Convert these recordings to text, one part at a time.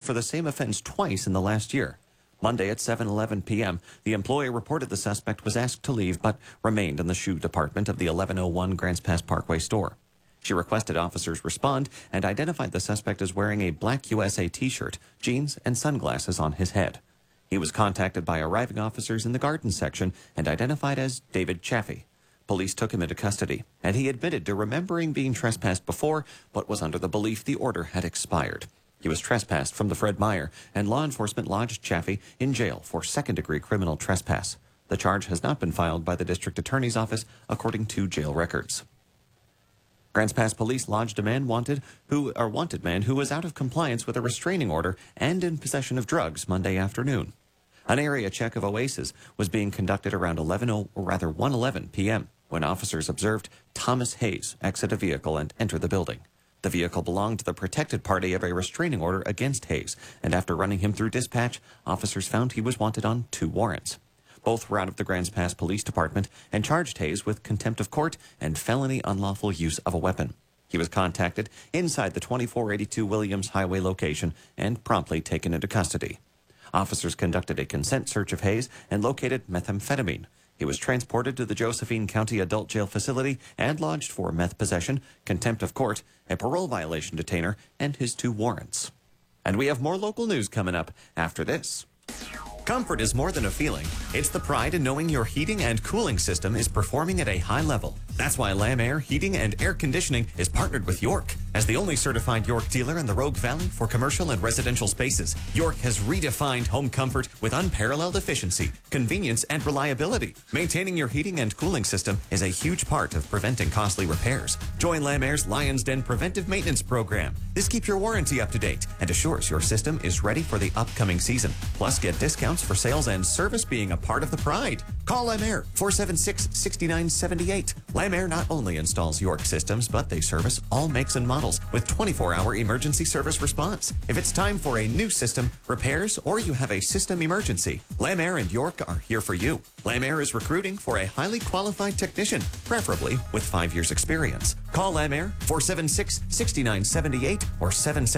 for the same offense twice in the last year. Monday at 7:11 p.m., the employee reported the suspect was asked to leave but remained in the shoe department of the 1101 Grants Pass Parkway store. She requested officers respond and identified the suspect as wearing a black USA t-shirt, jeans, and sunglasses on his head. He was contacted by arriving officers in the garden section and identified as David Chaffee. Police took him into custody, and he admitted to remembering being trespassed before, but was under the belief the order had expired. He was trespassed from the Fred Meyer, and law enforcement lodged Chaffee in jail for second-degree criminal trespass. The charge has not been filed by the district attorney's office, according to jail records. Grants Pass police lodged a wanted man who was out of compliance with a restraining order and in possession of drugs Monday afternoon. An area check of Oasis was being conducted around 1:11 p.m. when officers observed Thomas Hayes exit a vehicle and enter the building. The vehicle belonged to the protected party of a restraining order against Hayes, and after running him through dispatch, officers found he was wanted on 2 warrants. Both were out of the Grants Pass Police Department and charged Hayes with contempt of court and felony unlawful use of a weapon. He was contacted inside the 2482 Williams Highway location and promptly taken into custody. Officers conducted a consent search of Hayes and located methamphetamine. He was transported to the Josephine County Adult Jail Facility and lodged for meth possession, contempt of court, a parole violation detainer, and his 2 warrants. And we have more local news coming up after this. Comfort is more than a feeling. It's the pride in knowing your heating and cooling system is performing at a high level. That's why Lam Air Heating and Air Conditioning is partnered with York. As the only certified York dealer in the Rogue Valley for commercial and residential spaces, York has redefined home comfort with unparalleled efficiency, convenience, and reliability. Maintaining your heating and cooling system is a huge part of preventing costly repairs. Join Lam Air's Lion's Den Preventive Maintenance Program. This keeps your warranty up to date and assures your system is ready for the upcoming season. Plus, get discounts for sales and service being a part of the pride. Call Lam Air 476-6978. Lam Air not only installs York systems, but they service all makes and models with 24-hour emergency service response. If it's time for a new system, repairs, or you have a system emergency, Lam Air and York are here for you. Lam Air is recruiting for a highly qualified technician, preferably with 5 years experience. Call Lam Air 476-6978 or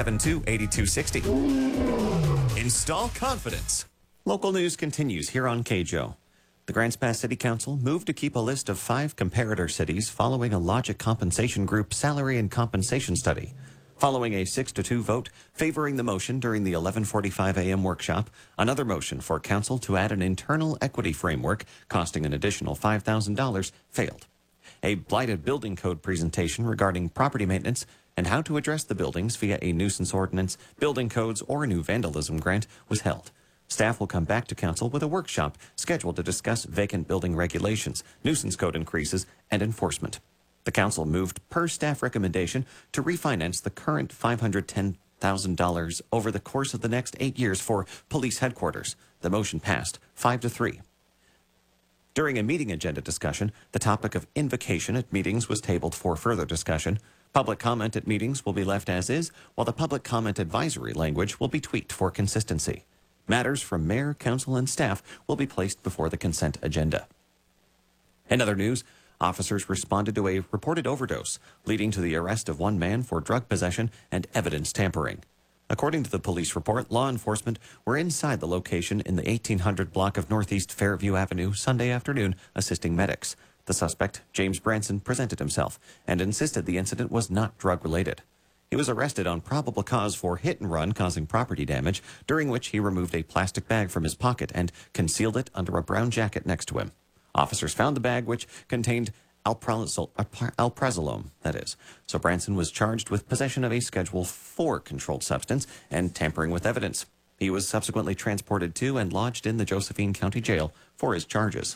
772-8260. Install confidence. Local news continues here on KJO. The Grants Pass City Council moved to keep a list of 5 comparator cities following a Logic Compensation Group salary and compensation study. Following a 6-2 vote favoring the motion during the 11:45 a.m. workshop, another motion for council to add an internal equity framework costing an additional $5,000 failed. A blighted building code presentation regarding property maintenance and how to address the buildings via a nuisance ordinance, building codes, or a new vandalism grant was held. Staff will come back to council with a workshop scheduled to discuss vacant building regulations, nuisance code increases, and enforcement. The council moved per staff recommendation to refinance the current $510,000 over the course of the next 8 years for police headquarters. The motion passed 5-3. During a meeting agenda discussion, the topic of invocation at meetings was tabled for further discussion. Public comment at meetings will be left as is, while the public comment advisory language will be tweaked for consistency. Matters from mayor, council, and staff will be placed before the consent agenda. In other news, officers responded to a reported overdose, leading to the arrest of 1 man for drug possession and evidence tampering. According to the police report, law enforcement were inside the location in the 1800 block of Northeast Fairview Avenue Sunday afternoon assisting medics. The suspect, James Branson, presented himself and insisted the incident was not drug-related. He was arrested on probable cause for hit and run causing property damage, during which he removed a plastic bag from his pocket and concealed it under a brown jacket next to him. Officers found the bag, which contained alprazolam, that is. So Branson was charged with possession of a Schedule IV controlled substance and tampering with evidence. He was subsequently transported to and lodged in the Josephine County Jail for his charges.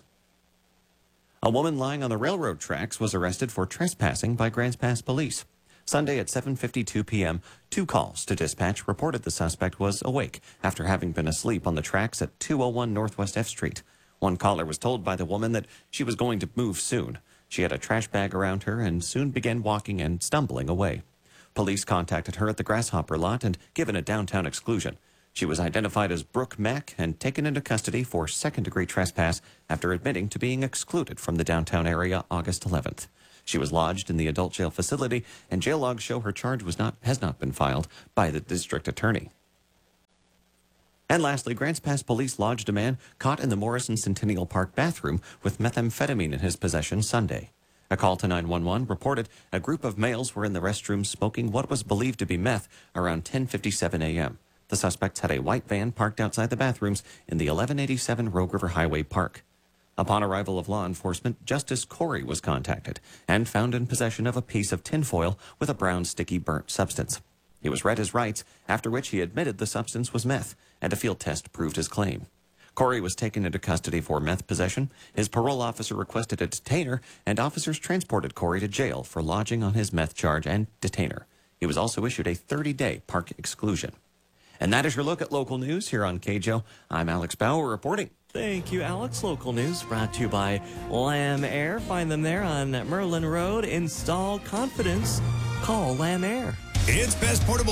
A woman lying on the railroad tracks was arrested for trespassing by Grants Pass police. Sunday at 7:52 p.m., 2 calls to dispatch reported the suspect was awake after having been asleep on the tracks at 201 Northwest F Street. One caller was told by the woman that she was going to move soon. She had a trash bag around her and soon began walking and stumbling away. Police contacted her at the Grasshopper lot and given a downtown exclusion. She was identified as Brooke Mack and taken into custody for second-degree trespass after admitting to being excluded from the downtown area August 11th. She was lodged in the adult jail facility, and jail logs show her charge has not been filed by the district attorney. And lastly, Grants Pass police lodged a man caught in the Morrison Centennial Park bathroom with methamphetamine in his possession Sunday. A call to 911 reported a group of males were in the restroom smoking what was believed to be meth around 10:57 a.m. The suspects had a white van parked outside the bathrooms in the 1187 Rogue River Highway Park. Upon arrival of law enforcement, Justice Corey was contacted and found in possession of a piece of tinfoil with a brown sticky burnt substance. He was read his rights, after which he admitted the substance was meth, and a field test proved his claim. Corey was taken into custody for meth possession. His parole officer requested a detainer, and officers transported Corey to jail for lodging on his meth charge and detainer. He was also issued a 30-day park exclusion. And that is your look at local news here on KJO. I'm Alex Bauer reporting. Thank you, Alex. Local news brought to you by Lamb Air. Find them there on Merlin Road. Install confidence. Call Lamb Air. It's Best Portable